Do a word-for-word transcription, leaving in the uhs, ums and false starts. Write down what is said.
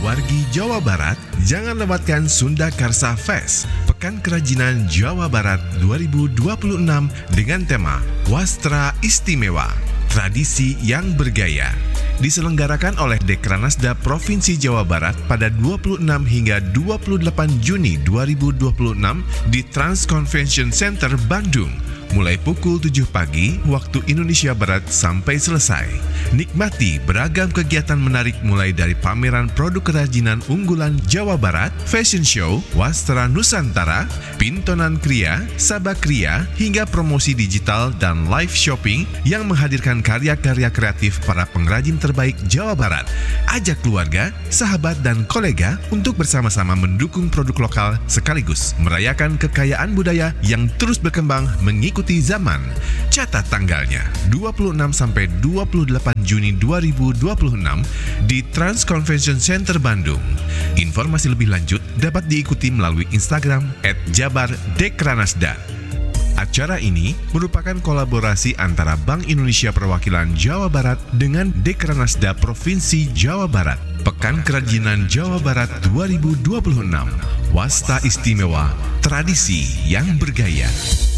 Wargi Jawa Barat, jangan lewatkan Sunda Karsa Fest, Pekan Kerajinan Jawa Barat dua ribu dua puluh enam dengan tema Wastra Istimewa, Tradisi yang Bergaya. Diselenggarakan oleh Dekranasda Provinsi Jawa Barat pada dua puluh enam hingga dua puluh delapan Juni dua ribu dua puluh enam di Trans Convention Center Bandung, mulai pukul tujuh pagi waktu Indonesia Barat sampai selesai. Nikmati beragam kegiatan menarik mulai dari pameran produk kerajinan unggulan Jawa Barat, fashion show, wastra Nusantara, pintonan kria, sabak kria, hingga promosi digital dan live shopping yang menghadirkan karya-karya kreatif para pengrajin terbaik Jawa Barat. Ajak keluarga, sahabat, dan kolega untuk bersama-sama mendukung produk lokal sekaligus merayakan kekayaan budaya yang terus berkembang mengikuti zaman. Catat tanggalnya, dua puluh enam sampai dua puluh delapan Juni dua ribu dua puluh enam di Trans Convention Center Bandung. Informasi lebih lanjut dapat diikuti melalui Instagram et jabar dekranasda. Acara ini merupakan kolaborasi antara Bank Indonesia Perwakilan Jawa Barat dengan Dekranasda Provinsi Jawa Barat. Pekan Kerajinan Jawa Barat dua ribu dua puluh enam, Wasta Istimewa, Tradisi yang Bergaya.